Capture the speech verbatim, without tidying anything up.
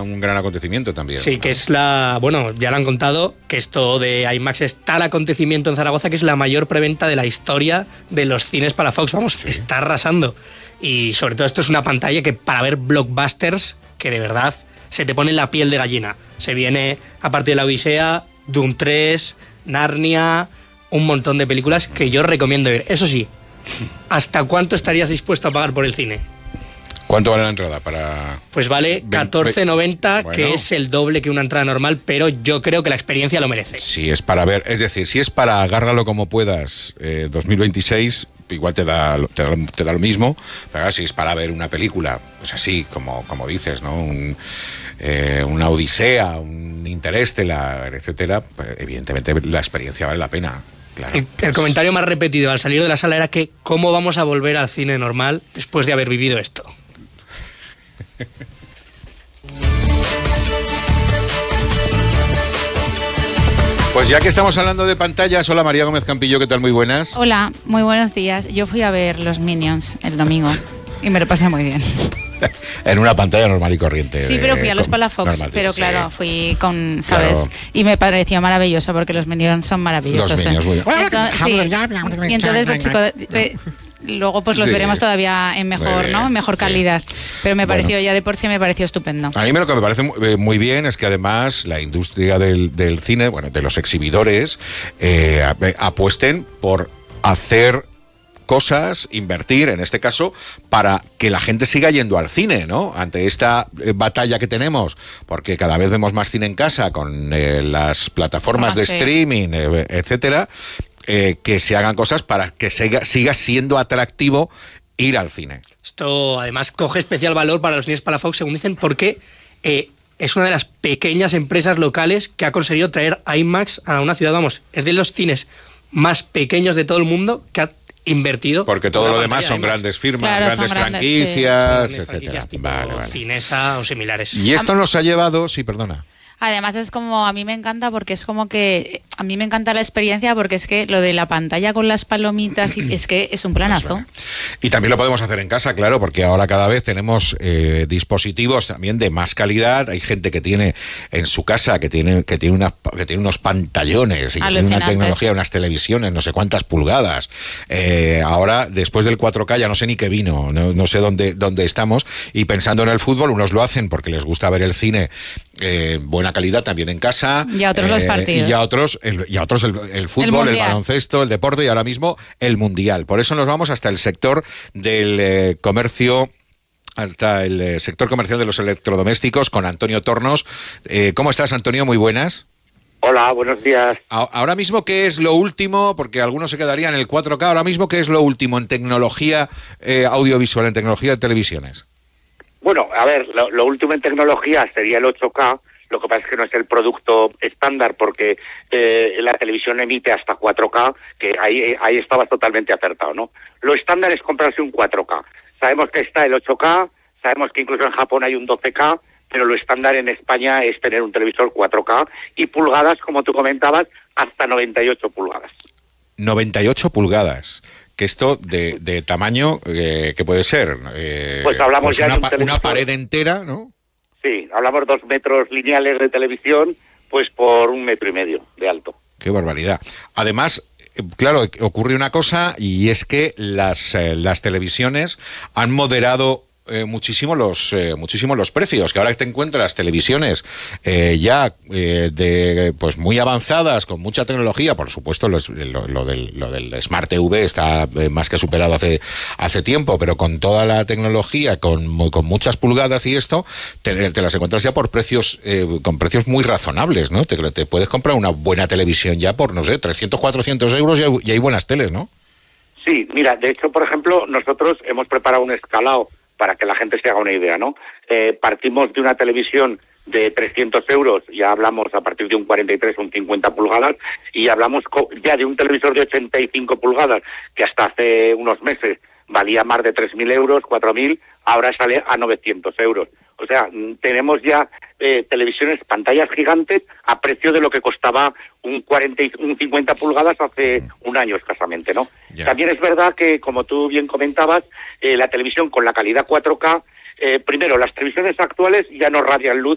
un gran acontecimiento también. Sí, ¿no? que es la... Bueno, ya lo han contado, que esto de IMAX es tal acontecimiento en Zaragoza que es la mayor preventa de la historia de los cines Palafox. Vamos, sí. Está arrasando. Y sobre todo esto es una pantalla que para ver blockbusters, que de verdad se te pone la piel de gallina. Se viene, aparte de la Odisea, Doom tres, Narnia, un montón de películas que yo recomiendo ir. Eso sí, ¿hasta cuánto estarías dispuesto a pagar por el cine? ¿Cuánto vale la entrada para...? Pues vale catorce noventa, bueno, que es el doble que una entrada normal, pero yo creo que la experiencia lo merece. Si es para ver, es decir, si es para agárralo como puedas, eh, dos mil veintiséis, igual te da, te da, te da lo mismo, pero si es para ver una película, pues así, como, como dices, ¿no? Un, eh, una Odisea, un Interestelar, etcétera, pues evidentemente la experiencia vale la pena. Claro. El, el comentario más repetido al salir de la sala era que ¿cómo vamos a volver al cine normal después de haber vivido esto? Pues ya que estamos hablando de pantallas, hola María Gómez Campillo, ¿qué tal? Muy buenas. Hola, muy buenos días. Yo fui a ver los Minions el domingo y me lo pasé muy bien. En una pantalla normal y corriente. Sí, pero fui a los Palafox, pero claro, sí. fui con, ¿sabes? Claro. Y me pareció maravilloso porque los Minions son maravillosos. Los Minions, ¿eh? muy bien. Entonces, sí. Y entonces, pues chicos, eh, luego pues los sí. veremos todavía en mejor, ¿no? En mejor calidad. Sí. Pero me pareció, bueno, ya de por sí me pareció estupendo. A mí lo que me parece muy bien es que además la industria del, del cine, bueno, de los exhibidores, eh, apuesten por hacer cosas, invertir, en este caso, para que la gente siga yendo al cine, ¿no? Ante esta eh, batalla que tenemos, porque cada vez vemos más cine en casa con eh, las plataformas ah, de sí. streaming, eh, etcétera, eh, que se hagan cosas para que siga, siga siendo atractivo ir al cine. Esto, además, coge especial valor para los cines Palafox, según dicen, porque eh, es una de las pequeñas empresas locales que ha conseguido traer IMAX a una ciudad, vamos, es de los cines más pequeños de todo el mundo que ha invertido. Porque todo lo demás son grandes firmas, claro, grandes, grandes franquicias, sí. grandes etcétera. Franquicias tipo vale, vale. Cinesa o similares. Y esto nos ha llevado, sí, perdona. Además es como, a mí me encanta porque es como que, a mí me encanta la experiencia porque es que lo de la pantalla con las palomitas es que es un planazo. Y también lo podemos hacer en casa, claro, porque ahora cada vez tenemos eh, dispositivos también de más calidad. Hay gente que tiene en su casa, que tiene, que tiene, una, que tiene unos pantallones y que tiene una tecnología, unas televisiones, no sé cuántas pulgadas. Eh, ahora, después del cuatro K, ya no sé ni qué vino, no, no sé dónde, dónde estamos. Y pensando en el fútbol, unos lo hacen porque les gusta ver el cine eh, buena calidad también en casa. Y a otros eh, los partidos. Y a otros el, y a otros el, el fútbol, el, el baloncesto, el deporte y ahora mismo el mundial. Por eso nos vamos hasta el sector del eh, comercio, hasta el eh, sector comercial de los electrodomésticos con Antonio Tornos. Eh, ¿Cómo estás, Antonio? Muy buenas. Hola, buenos días. A, ahora mismo, ¿qué es lo último? Porque algunos se quedarían en el cuatro K. Ahora mismo, ¿qué es lo último en tecnología eh, audiovisual, en tecnología de televisiones? Bueno, a ver, lo, lo último en tecnología sería el ocho K. Lo que pasa es que no es el producto estándar porque eh, la televisión emite hasta cuatro K, que ahí ahí estabas totalmente acertado, ¿no? Lo estándar es comprarse un cuatro K. Sabemos que está el ocho K, sabemos que incluso en Japón hay un doce K, pero lo estándar en España es tener un televisor cuatro K y pulgadas, como tú comentabas, hasta noventa y ocho pulgadas. noventa y ocho pulgadas. Que esto de, de tamaño, eh, ¿qué puede ser? Eh, pues hablamos pues ya una, de un televisor, una pared entera, ¿no? Sí, hablamos dos metros lineales de televisión, pues por un metro y medio de alto. ¡Qué barbaridad! Además, claro, ocurre una cosa y es que las, eh, las televisiones han moderado Eh, muchísimo los eh, muchísimo los precios, que ahora te encuentras televisiones eh, ya eh, de pues muy avanzadas, con mucha tecnología, por supuesto los, lo, lo, del, lo del Smart T V está eh, más que superado hace hace tiempo, pero con toda la tecnología, con, con muchas pulgadas y esto, te, te las encuentras ya por precios eh, con precios muy razonables, ¿no? Te, te puedes comprar una buena televisión ya por, no sé, trescientos, cuatrocientos euros y hay, y hay buenas teles, ¿no? Sí, mira, de hecho, por ejemplo, nosotros hemos preparado un escalado para que la gente se haga una idea, ¿no? Eh, partimos de una televisión de trescientos euros, ya hablamos a partir de un cuarenta y tres, un cincuenta pulgadas, y hablamos ya de un televisor de ochenta y cinco pulgadas, que hasta hace unos meses valía más de tres mil euros, cuatro mil, ahora sale a novecientos euros. O sea, tenemos ya eh, televisiones, pantallas gigantes a precio de lo que costaba un cuarenta, un cincuenta pulgadas hace un año escasamente, ¿no? Yeah. También es verdad que, como tú bien comentabas, eh, la televisión con la calidad cuatro K, eh, primero, las televisiones actuales ya no radian luz